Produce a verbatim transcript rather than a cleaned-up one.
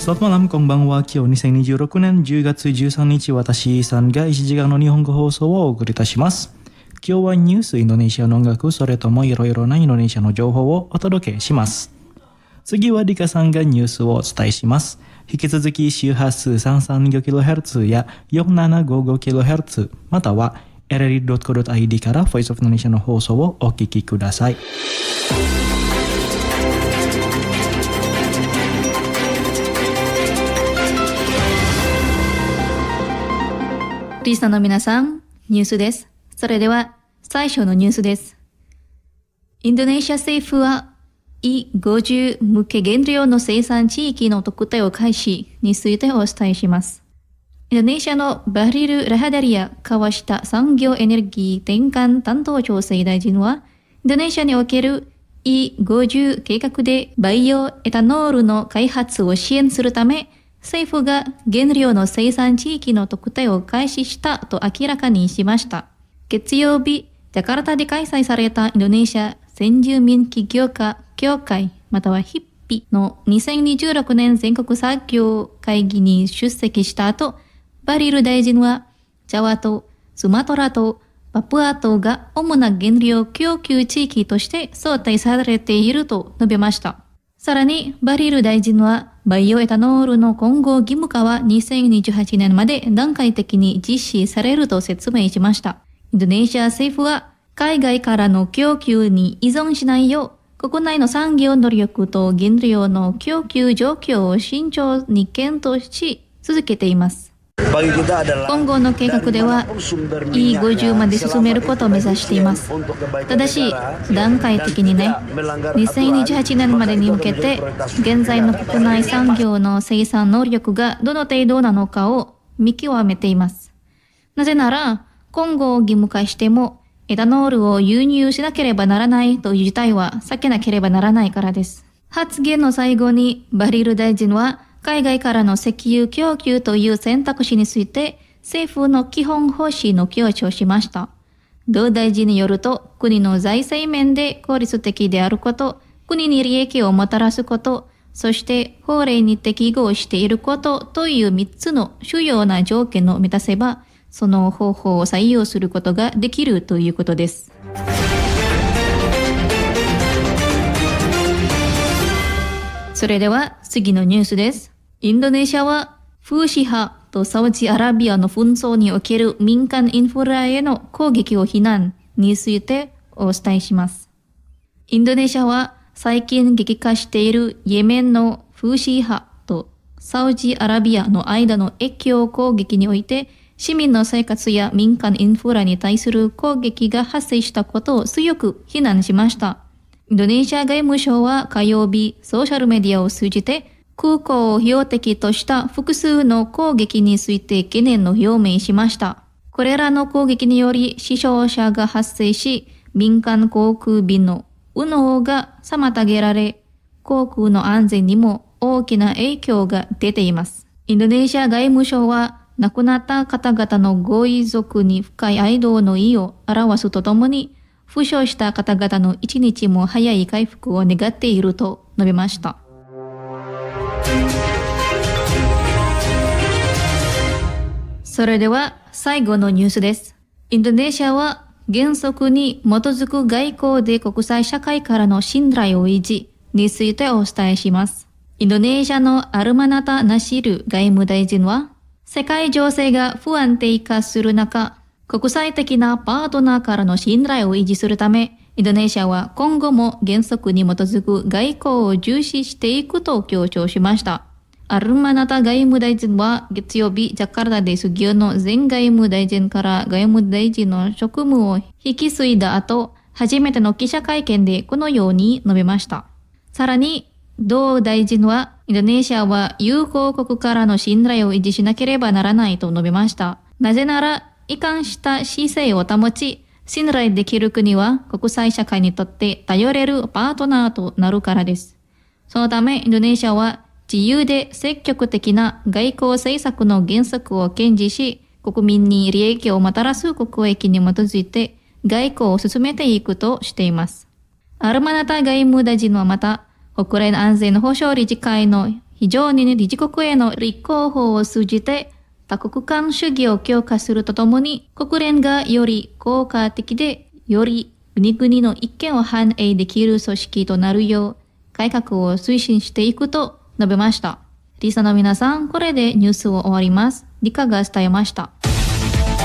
Selamat malam, konbanwa. Kyoにせんにじゅうろくねんじゅうがつじゅうさんにち、私さんがいちじかんの日本語放送をお送りいたします。今日はニュース、インドネシアの音楽、それともいろいろなインドネシアの情報をお届けします。次はリカさんがニュースをお伝えします。引き続き周波数 さんびゃくさんじゅうごキロヘルツ や よんせんななひゃくごじゅうごキロヘルツ、または エルエルイードットコムドットアイディー から Voice of Indonesia の放送をお聞きください。 リスナーの皆さん、ニュースです。それでは最初のニュースです。インドネシア政府は イーごじゅう 向け原料の生産地域の特定を開始についてお伝えします。インドネシアのバリル・ラハダリア川下産業エネルギー転換担当調整大臣は、インドネシアにおける イーごじゅう 計画でバイオエタノールの開発を支援するため、政府が原料の生産地域の特定を開始したと明らかにしました。月曜日、ジャカルタで開催されたインドネシア先住民起業家協会またはヒッピのにせんにじゅうろくねん全国作業会議に出席した後、バリル大臣はジャワ島、スマトラ島、パプア島が主な原料供給地域として想定されていると述べました。さらに、バリル大臣はバイオエタノールの混合義務化はにせんにじゅうはちねんまで段階的に実施されると説明しました。インドネシア政府は海外からの供給に依存しないよう、国内の産業能力と原料の供給状況を慎重に検討し続けています。今後の計画では イーごじゅう まで進めることを目指しています。ただし段階的にね、にせんにじゅうはちねんまでに向けて現在の国内産業の生産能力がどの程度なのかを見極めています。なぜなら今後義務化してもエタノールを輸入しなければならないという事態は避けなければならないからです。発言の最後にバリル大臣は海外からの石油供給という選択肢について政府の基本方針の強調しました。同大臣によると、国の財政面で効率的であること、国に利益をもたらすこと、そして法令に適合していることというみっつの主要な条件を満たせば、その方法を採用することができるということです。それでは次のニュースです。インドネシアはフーシ派とサウジアラビアの紛争における民間インフラへの攻撃を非難についてお伝えします。インドネシアは最近激化しているイエメンのフーシ派とサウジアラビアの間の越境攻撃において市民の生活や民間インフラに対する攻撃が発生したことを強く非難しました。インドネシア外務省は火曜日、ソーシャルメディアを通じて空港を標的とした複数の攻撃について懸念を表明しました。これらの攻撃により死傷者が発生し、民間航空便の運航が妨げられ、航空の安全にも大きな影響が出ています。インドネシア外務省は亡くなった方々のご遺族に深い哀悼の意を表すとともに、負傷した方々の一日も早い回復を願っていると述べました。それでは最後のニュースです。インドネシアは原則に基づく外交で国際社会からの信頼を維持についてお伝えします。インドネシアのアルマナタ・ナシル外務大臣は、世界情勢が不安定化する中、国際的なパートナーからの信頼を維持するため、インドネシアは今後も原則に基づく外交を重視していくと強調しました。アルマナタ外務大臣は月曜日、ジャカルタで失業の前外務大臣から外務大臣の職務を引き継いだ後、初めての記者会見でこのように述べました。さらに、同大臣は、インドネシアは友好国からの信頼を維持しなければならないと述べました。なぜなら、一貫した姿勢を保ち、信頼できる国は国際社会にとって頼れるパートナーとなるからです。そのため、インドネシアは自由で積極的な外交政策の原則を堅持し、国民に利益をもたらす国益に基づいて外交を進めていくとしています。アルマナタ外務大臣はまた、国連安全保障理事会の非常に理事国への立候補を通じて多国間主義を強化するとともに、国連がより効果的で、より国々の意見を反映できる組織となるよう改革を推進していくと述べました。リスナーの皆さん、これでニュースを終わります。理科が伝えました。